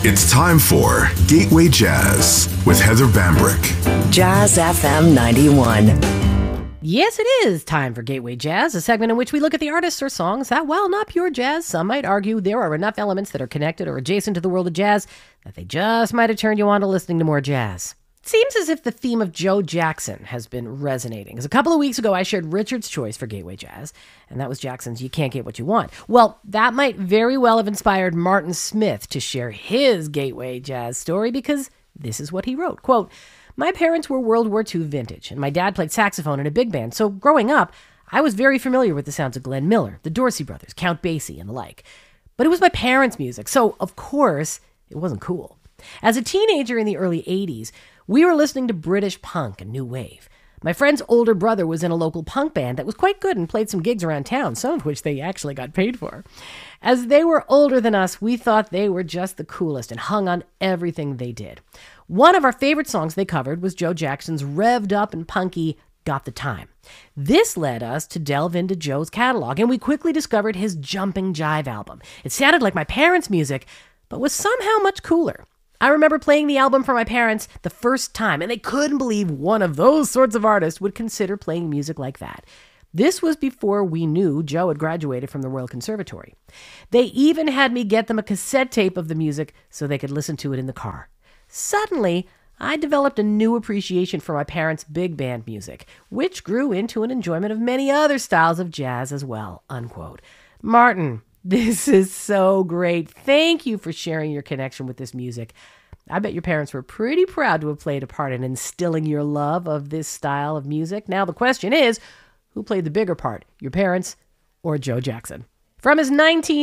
It's time for Gateway Jazz with Heather Bambrick. Jazz FM 91. Yes, it is time for Gateway Jazz, a segment in which we look at the artists or songs that, while not pure jazz, some might argue there are enough elements that are connected or adjacent to the world of jazz that they just might have turned you on to listening to more jazz. It seems as if the theme of Joe Jackson has been resonating. As a couple of weeks ago, I shared Richard's choice for Gateway Jazz, and that was Jackson's You Can't Get What You Want. Well, that might very well have inspired Martin Smith to share his Gateway Jazz story, because this is what he wrote. Quote, "My parents were World War II vintage, and my dad played saxophone in a big band, so growing up, I was very familiar with the sounds of Glenn Miller, the Dorsey Brothers, Count Basie, and the like. But it was my parents' music, so of course, it wasn't cool. As a teenager in the early 80s, we were listening to British punk and new wave. My friend's older brother was in a local punk band that was quite good and played some gigs around town, some of which they actually got paid for. As they were older than us, we thought they were just the coolest and hung on everything they did. One of our favorite songs they covered was Joe Jackson's revved up and punky Got the Time. This led us to delve into Joe's catalog, and we quickly discovered his Jumping Jive album. It sounded like my parents' music, but was somehow much cooler. I remember playing the album for my parents the first time, and they couldn't believe one of those sorts of artists would consider playing music like that. This was before we knew Joe had graduated from the Royal Conservatory. They even had me get them a cassette tape of the music so they could listen to it in the car. Suddenly, I developed a new appreciation for my parents' big band music, which grew into an enjoyment of many other styles of jazz as well." Unquote. Martin, this is so great. Thank you for sharing your connection with this music. I bet your parents were pretty proud to have played a part in instilling your love of this style of music. Now the question is, who played the bigger part, your parents or Joe Jackson? From his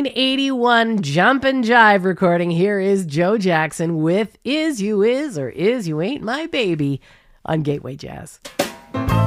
1981 Jumpin' Jive recording, here is Joe Jackson with Is You Is or Is You Ain't My Baby on Gateway Jazz.